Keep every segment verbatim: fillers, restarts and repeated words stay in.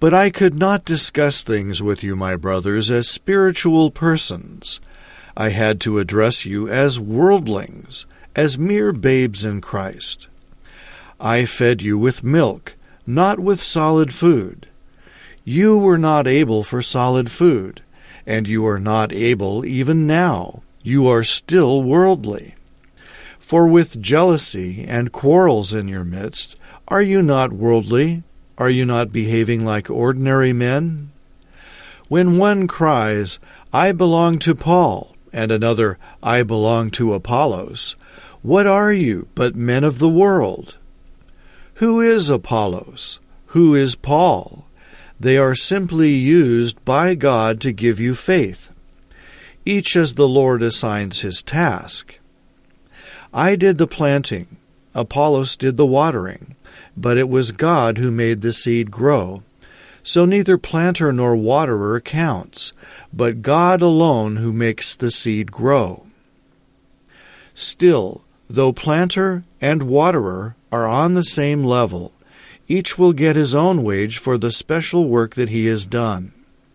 But I could not discuss things with you, my brothers, as spiritual persons. I had to address you as worldlings, as mere babes in Christ. I fed you with milk, not with solid food. You were not able for solid food, and you are not able even now. You are still worldly. For with jealousy and quarrels in your midst, are you not worldly? Are you not behaving like ordinary men? When one cries, I belong to Paul, and another, I belong to Apollos, what are you but men of the world? Who is Apollos? Who is Paul? They are simply used by God to give you faith, each as the Lord assigns his task. I did the planting, Apollos did the watering, but it was God who made the seed grow. So neither planter nor waterer counts, but God alone who makes the seed grow. Still, though planter and waterer are on the same level, each will get his own wage for the special work that he has done.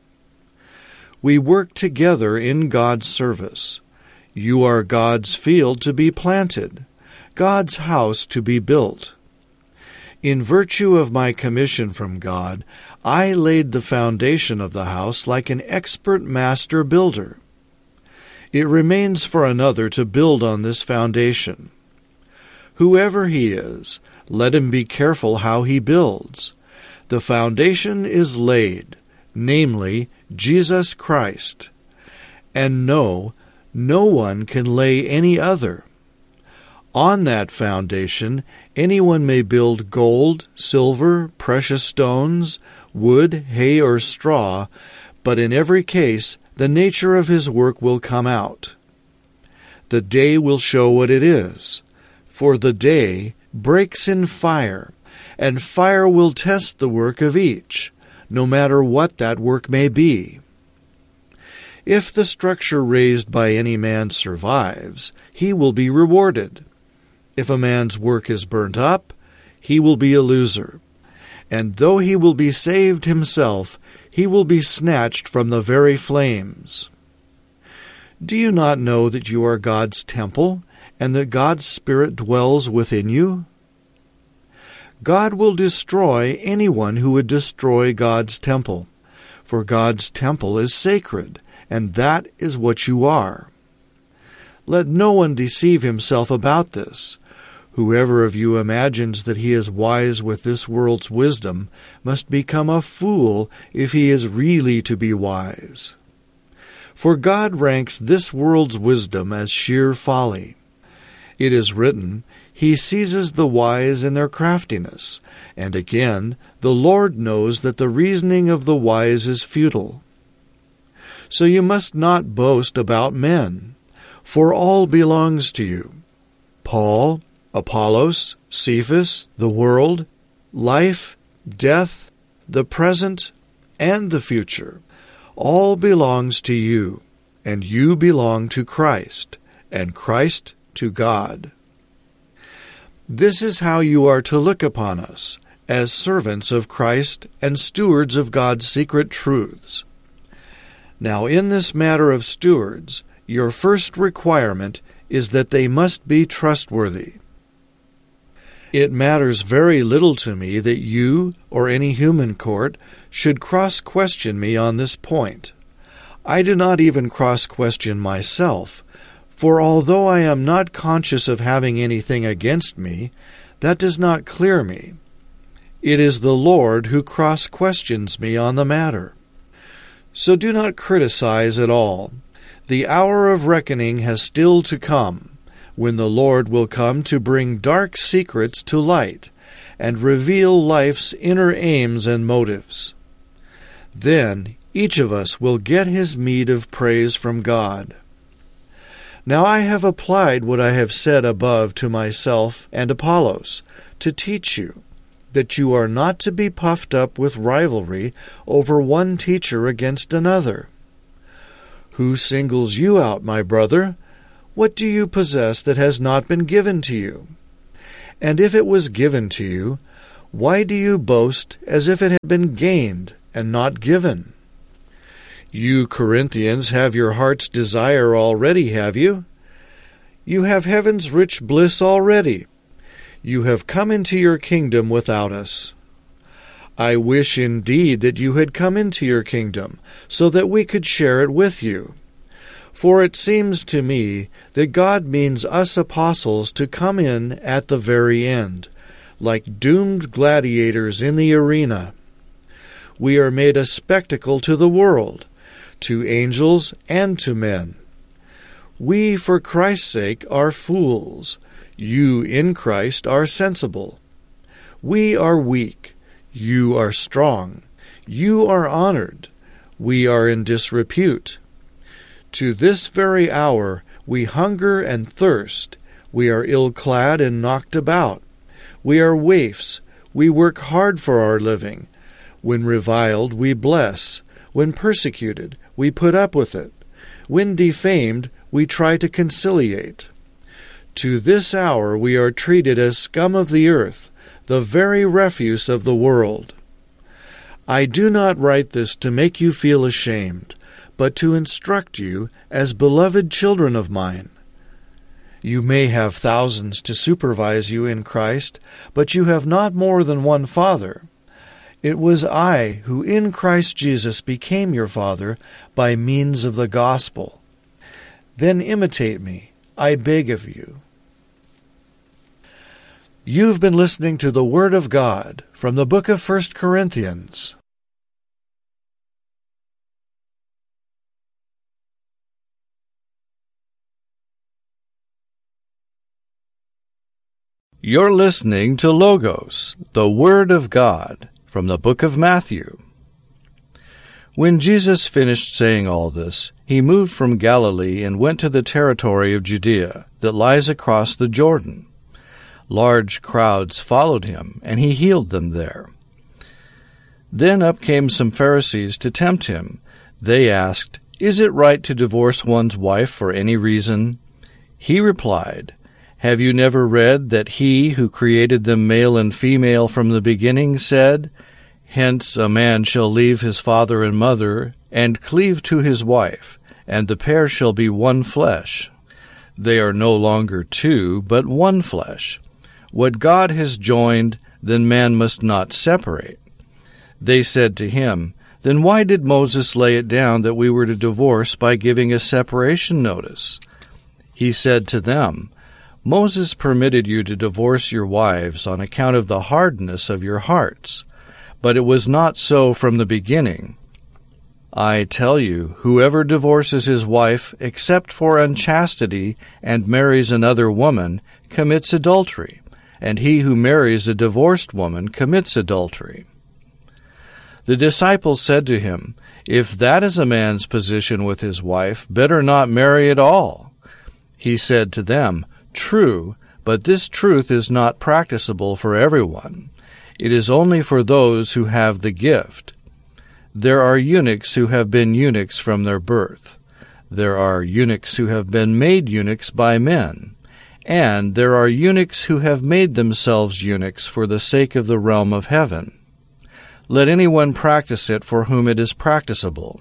We work together in God's service. You are God's field to be planted, God's house to be built. In virtue of my commission from God, I laid the foundation of the house like an expert master builder. It remains for another to build on this foundation. Whoever he is, let him be careful how he builds. The foundation is laid, namely, Jesus Christ. And no, no one can lay any other. On that foundation, anyone may build gold, silver, precious stones, wood, hay, or straw, but in every case, the nature of his work will come out. The day will show what it is, for the day breaks in fire, and fire will test the work of each, no matter what that work may be. If the structure raised by any man survives, he will be rewarded. If a man's work is burnt up, he will be a loser. And though he will be saved himself, he will be snatched from the very flames. Do you not know that you are God's temple, and that God's Spirit dwells within you? God will destroy anyone who would destroy God's temple, for God's temple is sacred, and that is what you are. Let no one deceive himself about this. Whoever of you imagines that he is wise with this world's wisdom must become a fool if he is really to be wise. For God ranks this world's wisdom as sheer folly. It is written, He seizes the wise in their craftiness, and again, the Lord knows that the reasoning of the wise is futile. So you must not boast about men, for all belongs to you. Paul, Apollos, Cephas, the world, life, death, the present, and the future, all belongs to you, and you belong to Christ, and Christ to God. This is how you are to look upon us, as servants of Christ and stewards of God's secret truths. Now in this matter of stewards, your first requirement is that they must be trustworthy. It matters very little to me that you, or any human court, should cross-question me on this point. I do not even cross-question myself, for although I am not conscious of having anything against me, that does not clear me. It is the Lord who cross-questions me on the matter. So do not criticize at all. The hour of reckoning has still to come, when the Lord will come to bring dark secrets to light, and reveal life's inner aims and motives. Then each of us will get his meed of praise from God. Now I have applied what I have said above to myself and Apollos, to teach you that you are not to be puffed up with rivalry over one teacher against another. Who singles you out, my brother? What do you possess that has not been given to you? And if it was given to you, Why do you boast as if it had been gained and not given? You Corinthians have your heart's desire already, have you? You have heaven's rich bliss already. You have come into your kingdom without us. I wish indeed that you had come into your kingdom, so that we could share it with you. For it seems to me that God means us apostles to come in at the very end, like doomed gladiators in the arena. We are made a spectacle to the world, to angels and to men. We, for Christ's sake, are fools. You, in Christ, are sensible. We are weak. You are strong. You are honored. We are in disrepute. To this very hour we hunger and thirst. We are ill-clad and knocked about. We are waifs. We work hard for our living. When reviled, we bless. When persecuted, we put up with it. When defamed, we try to conciliate. To this hour we are treated as scum of the earth, the very refuse of the world. I do not write this to make you feel ashamed, but to instruct you as beloved children of mine. You may have thousands to supervise you in Christ, but you have not more than one Father. It was I who in Christ Jesus became your father by means of the gospel. Then imitate me, I beg of you. You've been listening to the Word of God from the book of First Corinthians. You're listening to Logos, the Word of God, from the book of Matthew. When Jesus finished saying all this, he moved from Galilee and went to the territory of Judea that lies across the Jordan. Large crowds followed him, and he healed them there. Then up came some Pharisees to tempt him. They asked, "Is it right to divorce one's wife for any reason?" He replied, "Have you never read that he who created them male and female from the beginning said, 'Hence a man shall leave his father and mother, and cleave to his wife, and the pair shall be one flesh'? They are no longer two, but one flesh. What God has joined, then man must not separate." They said to him, "Then why did Moses lay it down that we were to divorce by giving a separation notice?" He said to them, "Moses permitted you to divorce your wives on account of the hardness of your hearts, but it was not so from the beginning. I tell you, whoever divorces his wife except for unchastity and marries another woman commits adultery, and he who marries a divorced woman commits adultery." The disciples said to him, "If that is a man's position with his wife, better not marry at all." He said to them, "True, but this truth is not practicable for everyone. It is only for those who have the gift. There are eunuchs who have been eunuchs from their birth. There are eunuchs who have been made eunuchs by men. And there are eunuchs who have made themselves eunuchs for the sake of the realm of heaven. Let anyone practice it for whom it is practicable."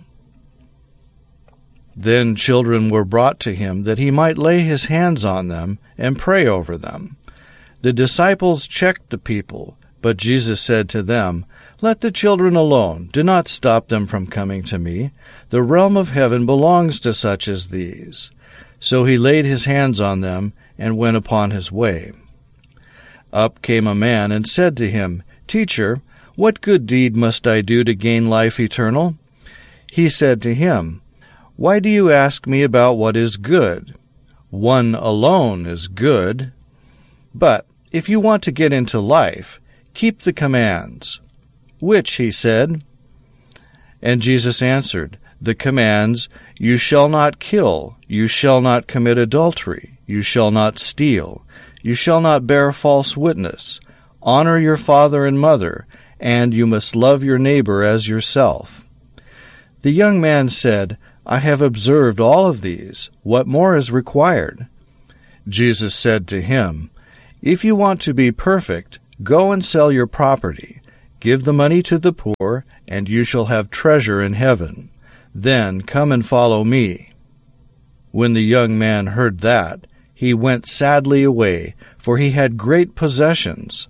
Then children were brought to him that he might lay his hands on them and pray over them. The disciples checked the people, but Jesus said to them, "Let the children alone. Do not stop them from coming to me. The realm of heaven belongs to such as these." So he laid his hands on them and went upon his way. Up came a man and said to him, "Teacher, what good deed must I do to gain life eternal?" He said to him, "Why do you ask me about what is good? One alone is good. But if you want to get into life, keep the commands." "Which?" he said. And Jesus answered, "The commands, you shall not kill, you shall not commit adultery, you shall not steal, you shall not bear false witness, honor your father and mother, and you must love your neighbor as yourself." The young man said, "I have observed all of these. What more is required?" Jesus said to him, "If you want to be perfect, Go and sell your property, give the money to the poor, and you shall have treasure in heaven. Then come and follow me." When the young man heard that, he went sadly away, for he had great possessions.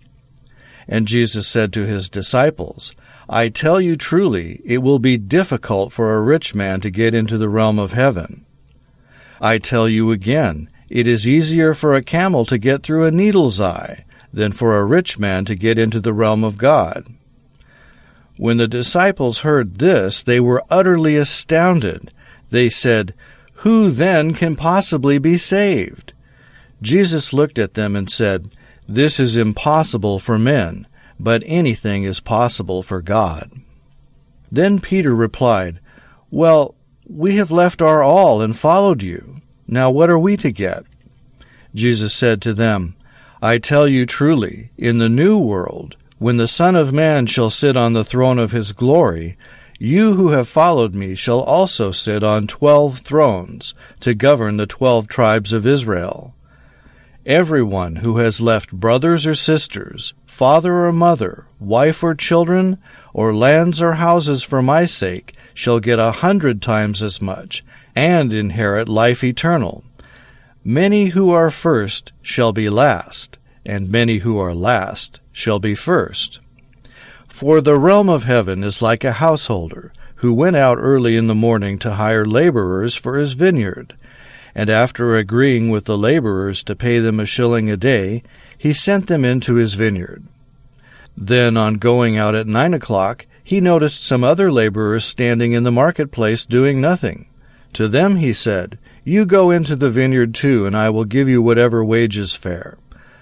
And Jesus said to his disciples, "I tell you truly, it will be difficult for a rich man to get into the realm of heaven. I tell you again, it is easier for a camel to get through a needle's eye than for a rich man to get into the realm of God." When the disciples heard this, they were utterly astounded. They said, "Who then can possibly be saved?" Jesus looked at them and said, "This is impossible for men, but anything is possible for God." Then Peter replied, "Well, we have left our all and followed you. Now what are we to get?" Jesus said to them, "I tell you truly, in the new world, when the Son of Man shall sit on the throne of his glory, you who have followed me shall also sit on twelve thrones to govern the twelve tribes of Israel. Everyone who has left brothers or sisters, father or mother, wife or children, or lands or houses for my sake shall get a hundred times as much, and inherit life eternal. Many who are first shall be last, and many who are last shall be first. For the realm of heaven is like a householder, who went out early in the morning to hire laborers for his vineyard. And after agreeing with the laborers to pay them a shilling a day, he sent them into his vineyard. Then, on going out at nine o'clock, he noticed some other laborers standing in the marketplace doing nothing. To them he said, "You go into the vineyard too, and I will give you whatever wage is fair."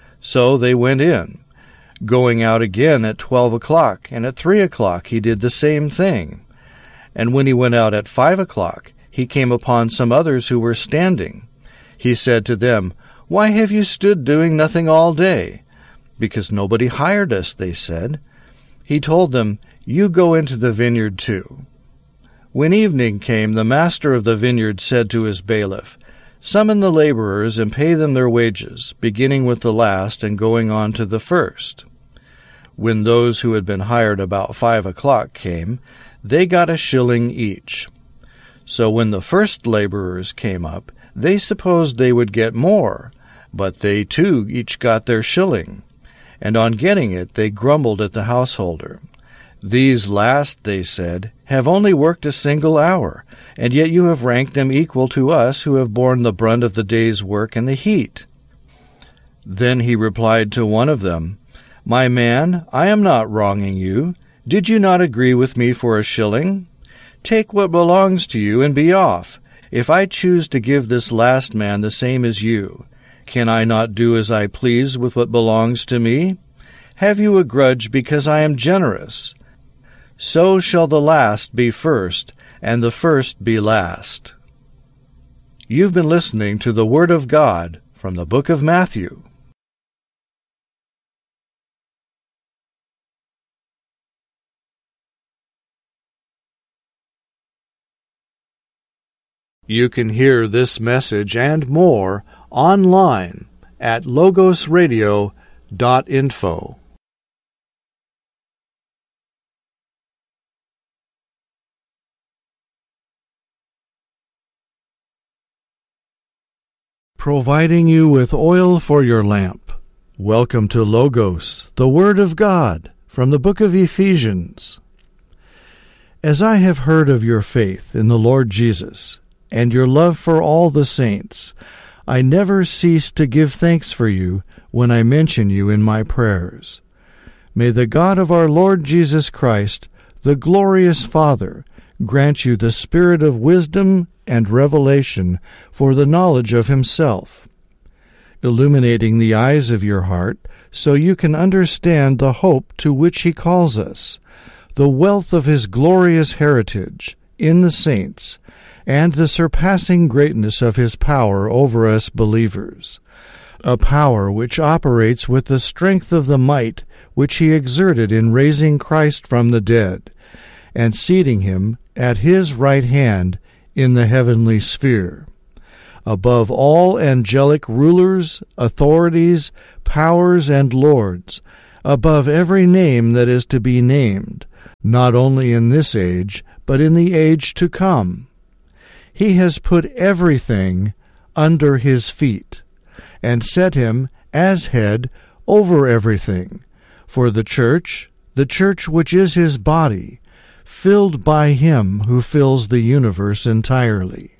So they went in. Going out again at twelve o'clock, and at three o'clock he did the same thing. And when he went out at five o'clock, he came upon some others who were standing. He said to them, "Why have you stood doing nothing all day?" "Because nobody hired us," they said. He told them, "You go into the vineyard too." When evening came, the master of the vineyard said to his bailiff, "Summon the laborers and pay them their wages, beginning with the last and going on to the first." When those who had been hired about five o'clock came, they got a shilling each. So when the first laborers came up, they supposed they would get more, but they too each got their shilling. And on getting it, they grumbled at the householder. "These last," they said, "have only worked a single hour, and yet you have ranked them equal to us who have borne the brunt of the day's work and the heat." Then he replied to one of them, "My man, I am not wronging you. Did you not agree with me for a shilling? Take what belongs to you and be off. If I choose to give this last man the same as you, can I not do as I please with what belongs to me? Have you a grudge because I am generous? So shall the last be first, and the first be last." You've been listening to the Word of God from the book of Matthew. You can hear this message and more online at logos radio dot info. Providing you with oil for your lamp. Welcome to Logos, the Word of God, from the book of Ephesians. As I have heard of your faith in the Lord Jesus, and your love for all the saints, I never cease to give thanks for you when I mention you in my prayers. May the God of our Lord Jesus Christ, the glorious Father, grant you the spirit of wisdom and revelation for the knowledge of himself, illuminating the eyes of your heart so you can understand the hope to which he calls us, the wealth of his glorious heritage in the saints, and the surpassing greatness of his power over us believers, a power which operates with the strength of the might which he exerted in raising Christ from the dead, and seating him at his right hand in the heavenly sphere, above all angelic rulers, authorities, powers, and lords, above every name that is to be named, not only in this age, but in the age to come. He has put everything under his feet, and set him as head over everything, for the church, the church which is his body, filled by him who fills the universe entirely.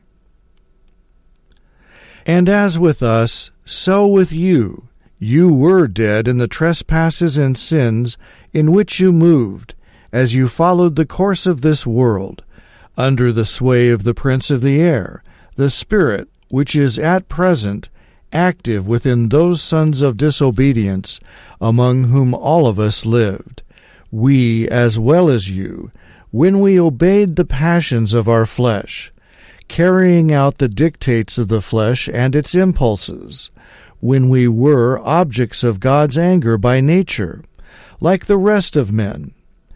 And as with us, so with you, you were dead in the trespasses and sins in which you moved, as you followed the course of this world, under the sway of the prince of the air, the spirit which is at present active within those sons of disobedience, among whom all of us lived, we as well as you, when we obeyed the passions of our flesh, carrying out the dictates of the flesh and its impulses, when we were objects of God's anger by nature, like the rest of men.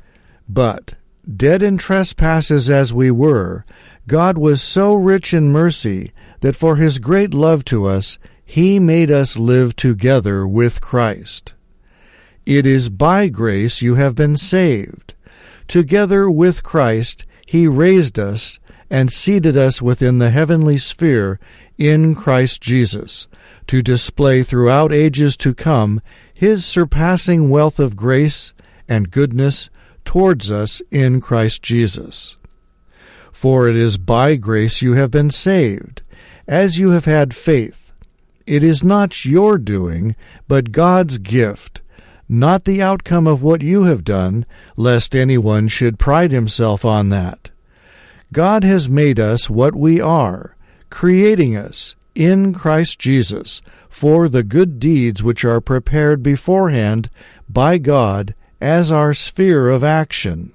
But, dead in trespasses as we were, God was so rich in mercy that for his great love to us, he made us live together with Christ. It is by grace you have been saved. Together with Christ, he raised us and seated us within the heavenly sphere in Christ Jesus, to display throughout ages to come his surpassing wealth of grace and goodness towards us in Christ Jesus. For it is by grace you have been saved, as you have had faith. It is not your doing, but God's gift, not the outcome of what you have done, lest anyone should pride himself on that. God has made us what we are, creating us in Christ Jesus for the good deeds which are prepared beforehand by God as our sphere of action.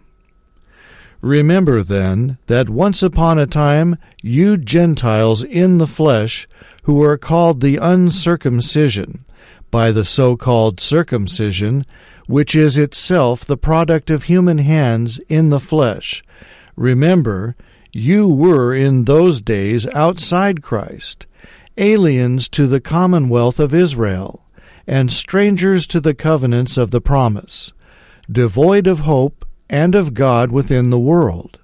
Remember, then, that once upon a time you Gentiles in the flesh, who are called the uncircumcision, by the so-called circumcision, which is itself the product of human hands in the flesh, remember, you were in those days outside Christ, aliens to the commonwealth of Israel, and strangers to the covenants of the promise, devoid of hope and of God within the world.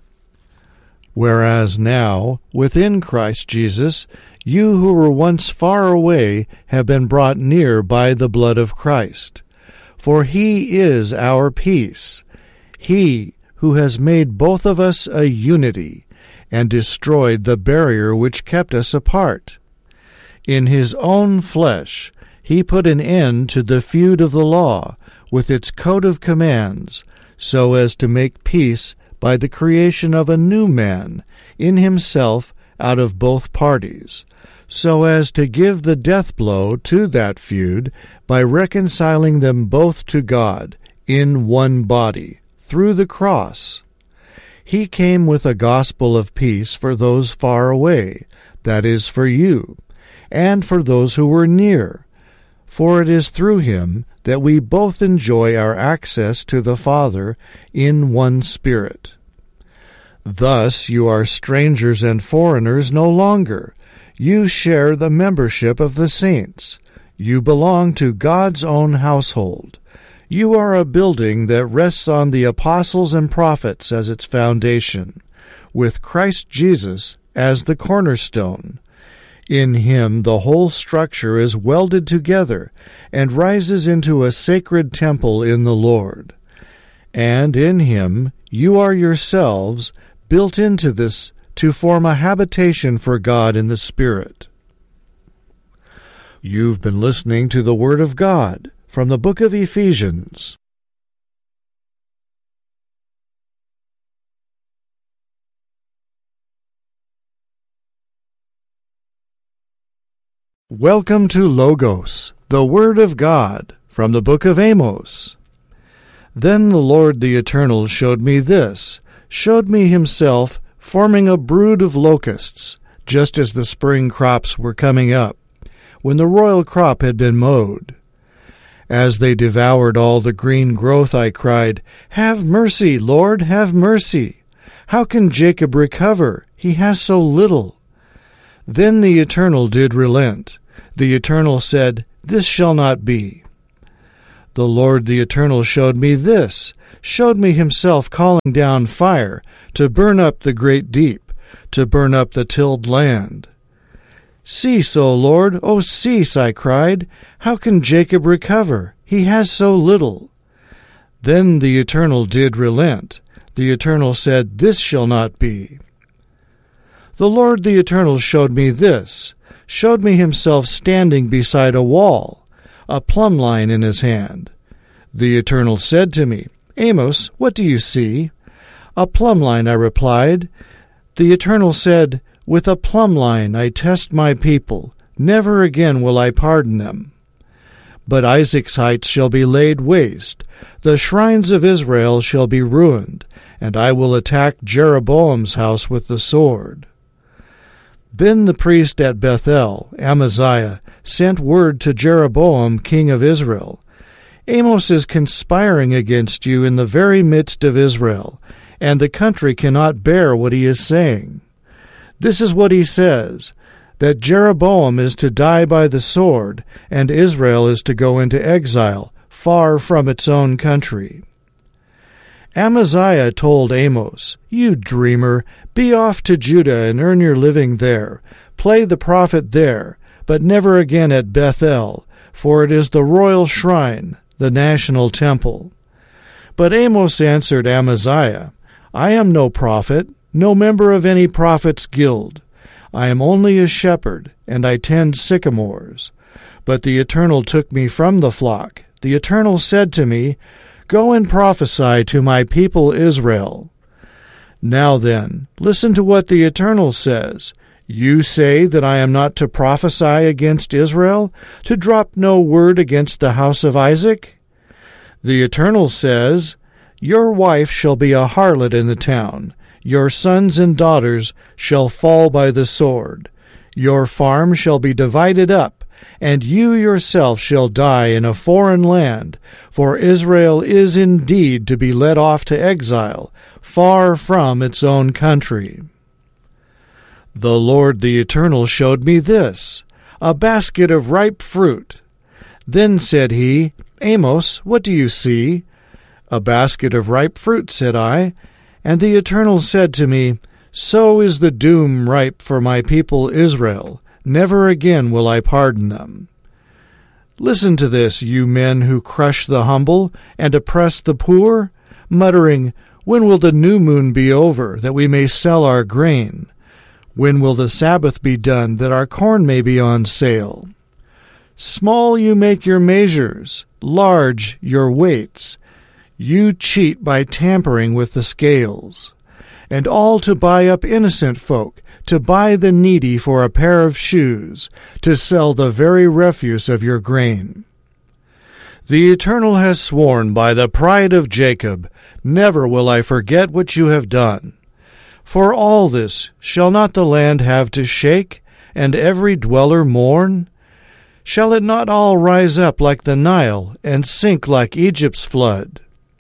Whereas now, within Christ Jesus, you who were once far away have been brought near by the blood of Christ. For he is our peace, he who has made both of us a unity, and destroyed the barrier which kept us apart. In his own flesh he put an end to the feud of the law, with its code of commands, so as to make peace by the creation of a new man in himself out of both parties, so as to give the death blow to that feud by reconciling them both to God in one body, through the cross. He came with a gospel of peace for those far away, that is, for you, and for those who were near, for it is through him that we both enjoy our access to the Father in one Spirit. Thus you are strangers and foreigners no longer. You share the membership of the saints. You belong to God's own household. You are a building that rests on the apostles and prophets as its foundation, with Christ Jesus as the cornerstone. In him the whole structure is welded together and rises into a sacred temple in the Lord. And in him you are yourselves built into this to form a habitation for God in the Spirit. You've been listening to the Word of God from the book of Ephesians. Welcome to Logos, the Word of God, from the book of Amos. Then the Lord the Eternal showed me this, showed me himself forming a brood of locusts, just as the spring crops were coming up, when the royal crop had been mowed. As they devoured all the green growth, I cried, "Have mercy, Lord, have mercy! How can Jacob recover? He has so little." Then the Eternal did relent. The Eternal said, This shall not be. The Lord the Eternal showed me this, showed me himself calling down fire, to burn up the great deep, to burn up the tilled land. Cease, O Lord, O cease, I cried. How can Jacob recover? He has so little. Then the Eternal did relent. The Eternal said, This shall not be. The Lord the Eternal showed me this, showed me himself standing beside a wall, a plumb line in his hand. The Eternal said to me, Amos, what do you see? A plumb line, I replied. The Eternal said, With a plumb line I test my people. Never again will I pardon them. But Isaac's heights shall be laid waste. The shrines of Israel shall be ruined, and I will attack Jeroboam's house with the sword. Then the priest at Bethel, Amaziah, sent word to Jeroboam, king of Israel, Amos is conspiring against you in the very midst of Israel, and the country cannot bear what he is saying. This is what he says, that Jeroboam is to die by the sword, and Israel is to go into exile, far from its own country. Amaziah told Amos, You dreamer, be off to Judah and earn your living there. Play the prophet there, but never again at Bethel, for it is the royal shrine, the national temple. But Amos answered Amaziah, I am no prophet, no member of any prophet's guild. I am only a shepherd, and I tend sycamores. But the Eternal took me from the flock. The Eternal said to me, Go and prophesy to my people Israel. Now then, listen to what the Eternal says. You say that I am not to prophesy against Israel, to drop no word against the house of Isaac? The Eternal says, Your wife shall be a harlot in the town. Your sons and daughters shall fall by the sword. Your farm shall be divided up, and you yourself shall die in a foreign land, for Israel is indeed to be led off to exile, far from its own country. The Lord the Eternal showed me this, a basket of ripe fruit. Then said he, Amos, what do you see? A basket of ripe fruit, said I. And the Eternal said to me, So is the doom ripe for my people Israel. Never again will I pardon them. Listen to this, you men who crush the humble and oppress the poor, muttering, When will the new moon be over, that we may sell our grain? When will the Sabbath be done, that our corn may be on sale? Small you make your measures, large your weights. You cheat by tampering with the scales. And all to buy up innocent folk, to buy the needy for a pair of shoes, to sell the very refuse of your grain. The Eternal has sworn by the pride of Jacob, Never will I forget what you have done. For all this shall not the land have to shake, and every dweller mourn? Shall it not all rise up like the Nile, and sink like Egypt's flood?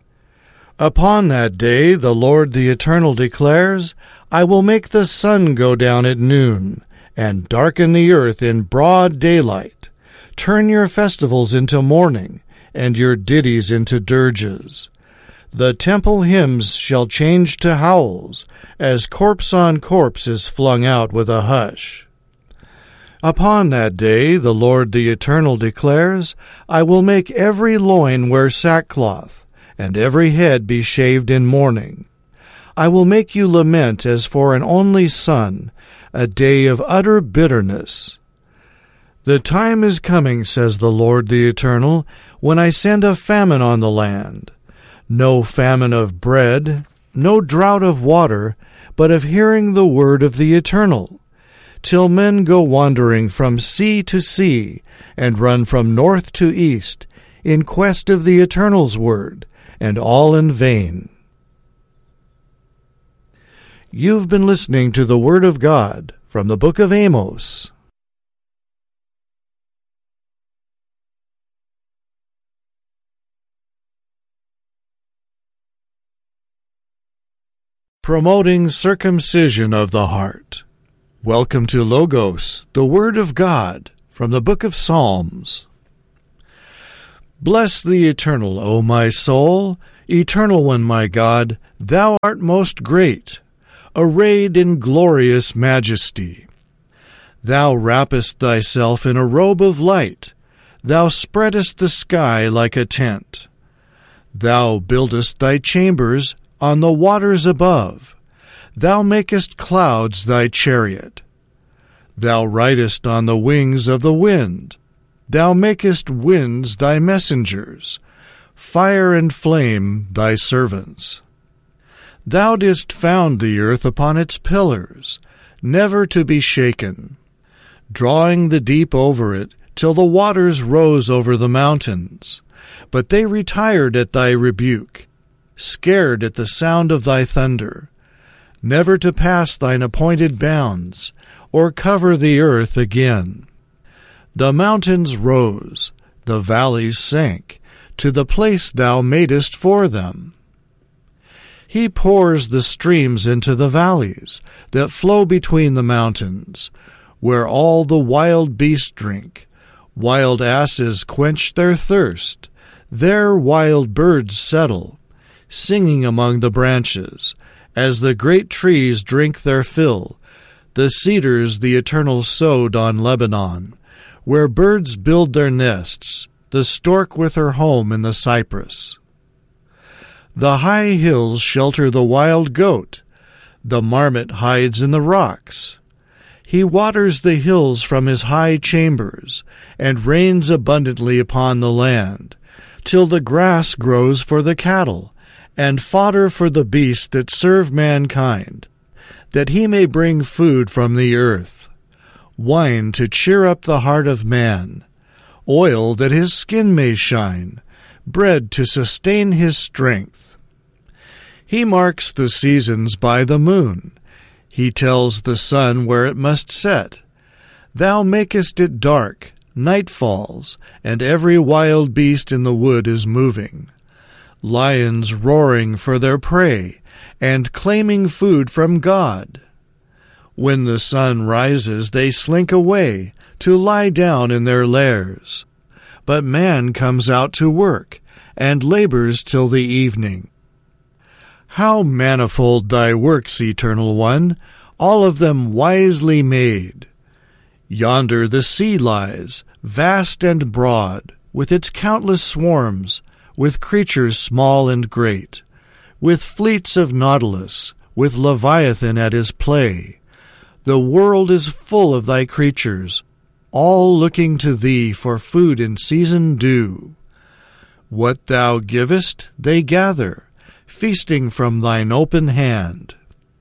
Upon that day the Lord the Eternal declares, I will make the sun go down at noon, and darken the earth in broad daylight. Turn your festivals into mourning, and your ditties into dirges. The temple hymns shall change to howls, as corpse on corpse is flung out with a hush. Upon that day the Lord the Eternal declares, I will make every loin wear sackcloth, and every head be shaved in mourning. I will make you lament as for an only son, a day of utter bitterness. The time is coming, says the Lord the Eternal, when I send a famine on the land. No famine of bread, no drought of water, but of hearing the word of the Eternal, till men go wandering from sea to sea, and run from north to east, in quest of the Eternal's word, and all in vain. You've been listening to the Word of God from the book of Amos. Promoting circumcision of the heart. Welcome to Logos, the Word of God, from the book of Psalms. Bless the Eternal, O my soul, Eternal One, my God, thou art most great, arrayed in glorious majesty. Thou wrappest thyself in a robe of light, thou spreadest the sky like a tent. Thou buildest thy chambers on the waters above. Thou makest clouds thy chariot. Thou ridest on the wings of the wind. Thou makest winds thy messengers, fire and flame thy servants. Thou didst found the earth upon its pillars, never to be shaken, drawing the deep over it till the waters rose over the mountains. But they retired at thy rebuke, scared at the sound of thy thunder, never to pass thine appointed bounds, or cover the earth again. The mountains rose, the valleys sank, to the place thou madest for them. He pours the streams into the valleys that flow between the mountains, where all the wild beasts drink. Wild asses quench their thirst. There wild birds settle, singing among the branches, as the great trees drink their fill, the cedars the Eternal sowed on Lebanon, where birds build their nests, the stork with her home in the cypress. The high hills shelter the wild goat, the marmot hides in the rocks. He waters the hills from his high chambers, and rains abundantly upon the land, till the grass grows for the cattle, and fodder for the beasts that serve mankind, that he may bring food from the earth, wine to cheer up the heart of man, oil that his skin may shine, bread to sustain his strength. He marks the seasons by the moon. He tells the sun where it must set. Thou makest it dark, night falls, and every wild beast in the wood is moving. Lions roaring for their prey, and claiming food from God. When the sun rises, they slink away, to lie down in their lairs. But man comes out to work, and labors till the evening. How manifold thy works, Eternal One, all of them wisely made! Yonder the sea lies, vast and broad, with its countless swarms, with creatures small and great, with fleets of nautilus, with Leviathan at his play. The world is full of thy creatures, all looking to thee for food in season due. What thou givest, they gather, feasting from thine open hand.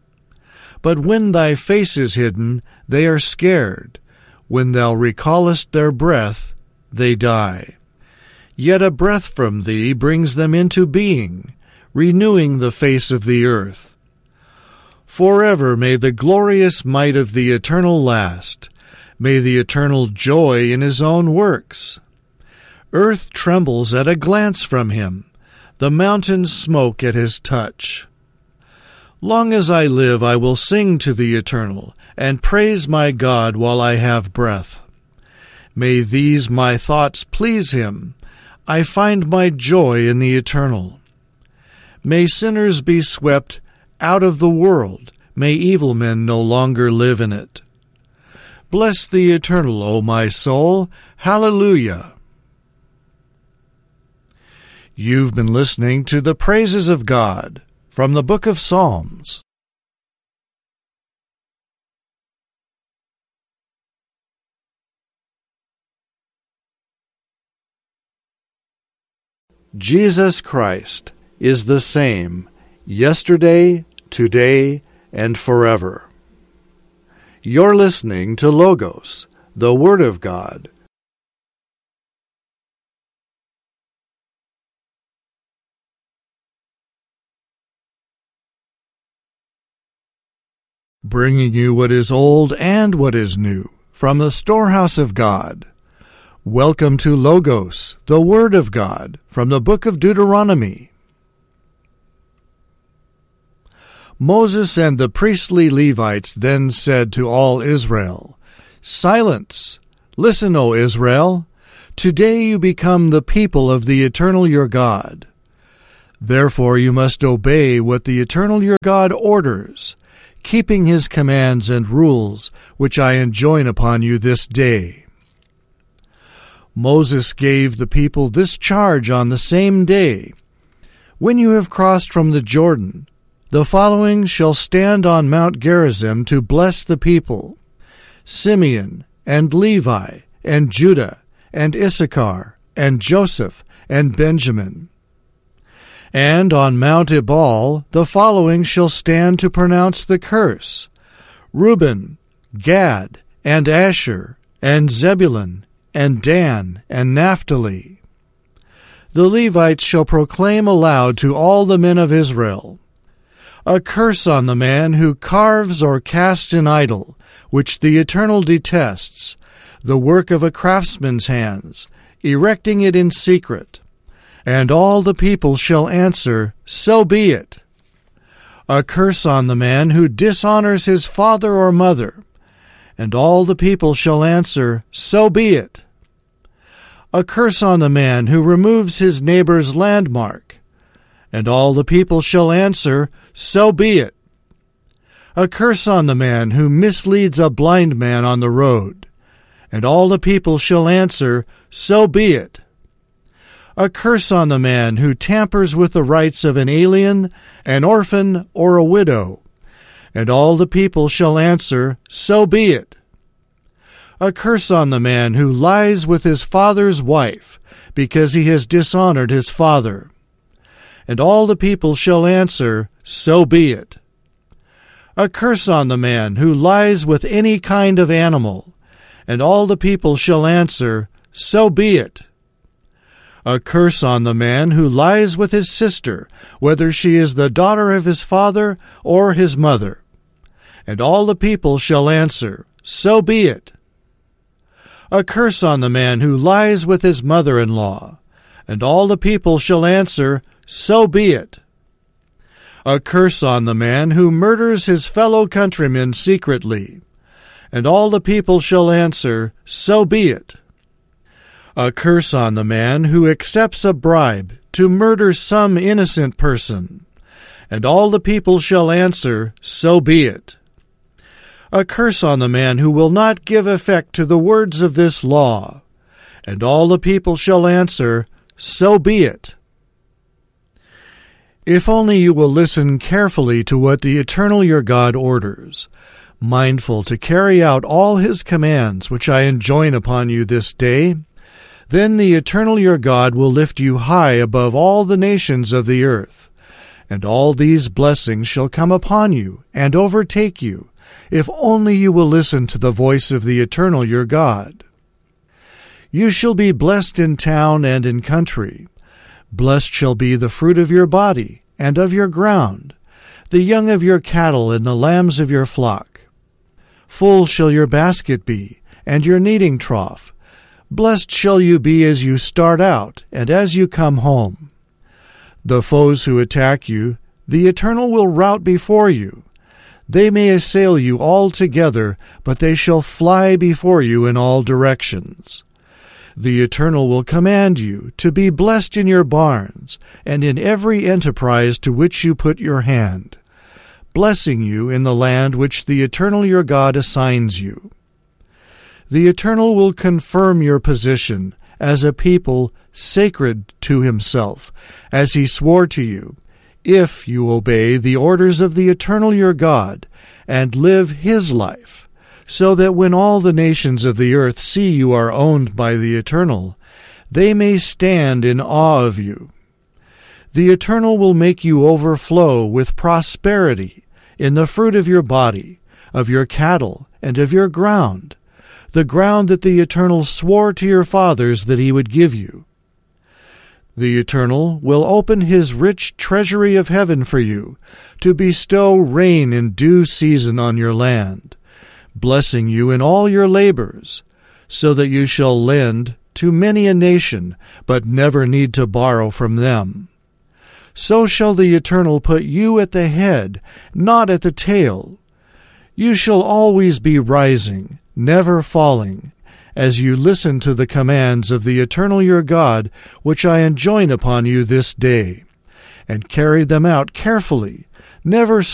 But when thy face is hidden, they are scared. When thou recallest their breath, they die. Yet a breath from thee brings them into being, renewing the face of the earth. Forever may the glorious might of the Eternal last. May the Eternal joy in his own works. Earth trembles at a glance from him. The mountains smoke at his touch. Long as I live, I will sing to the Eternal, and praise my God while I have breath. May these my thoughts please him. I find my joy in the Eternal. May sinners be swept out of the world. May evil men no longer live in it. Bless the Eternal, O my soul. Hallelujah. You've been listening to the Praises of God from the book of Psalms. Jesus Christ is the same yesterday, today, and forever. You're listening to Logos, the Word of God. Bringing you what is old and what is new from the storehouse of God. Welcome to Logos, the Word of God, from the book of Deuteronomy. Moses and the priestly Levites then said to all Israel, "Silence! Listen, O Israel! Today you become the people of the Eternal your God. Therefore you must obey what the Eternal your God orders, keeping his commands and rules, which I enjoin upon you this day." Moses gave the people this charge on the same day: "When you have crossed from the Jordan, the following shall stand on Mount Gerizim to bless the people: Simeon, and Levi, and Judah, and Issachar, and Joseph, and Benjamin. And on Mount Ebal the following shall stand to pronounce the curse: Reuben, Gad, and Asher, and Zebulun, and Dan, and Naphtali. The Levites shall proclaim aloud to all the men of Israel: A curse on the man who carves or casts an idol, which the Eternal detests, the work of a craftsman's hands, erecting it in secret. And all the people shall answer, So be it. A curse on the man who dishonors his father or mother. And all the people shall answer, So be it. A curse on the man who removes his neighbor's landmark. And all the people shall answer, So be it. A curse on the man who misleads a blind man on the road. And all the people shall answer, So be it. A curse on the man who tampers with the rights of an alien, an orphan, or a widow. And all the people shall answer, So be it. A curse on the man who lies with his father's wife, because he has dishonored his father. And all the people shall answer, So be it. A curse on the man who lies with any kind of animal. And all the people shall answer, So be it. A curse on the man who lies with his sister, whether she is the daughter of his father or his mother. And all the people shall answer, So be it. A curse on the man who lies with his mother-in-law. And all the people shall answer, So be it. A curse on the man who murders his fellow countrymen secretly. And all the people shall answer, So be it. A curse on the man who accepts a bribe to murder some innocent person. And all the people shall answer, So be it. A curse on the man who will not give effect to the words of this law. And all the people shall answer, So be it. If only you will listen carefully to what the Eternal your God orders, mindful to carry out all his commands which I enjoin upon you this day, then the Eternal your God will lift you high above all the nations of the earth, and all these blessings shall come upon you and overtake you, if only you will listen to the voice of the Eternal your God. You shall be blessed in town and in country. Blessed shall be the fruit of your body and of your ground, the young of your cattle and the lambs of your flock. Full shall your basket be, and your kneading trough. Blessed shall you be as you start out, and as you come home. The foes who attack you, the Eternal will rout before you. They may assail you all together, but they shall fly before you in all directions. The Eternal will command you to be blessed in your barns, and in every enterprise to which you put your hand, blessing you in the land which the Eternal your God assigns you. The Eternal will confirm your position as a people sacred to himself, as he swore to you, if you obey the orders of the Eternal your God, and live his life, so that when all the nations of the earth see you are owned by the Eternal, they may stand in awe of you. The Eternal will make you overflow with prosperity in the fruit of your body, of your cattle, and of your ground, the ground that the Eternal swore to your fathers that he would give you. The Eternal will open his rich treasury of heaven for you, to bestow rain in due season on your land, blessing you in all your labors, so that you shall lend to many a nation, but never need to borrow from them. so shall the Eternal put you at the head, not at the tail. You shall always be rising, never falling, as you listen to the commands of the Eternal your God, which I enjoin upon you this day, and carry them out carefully, never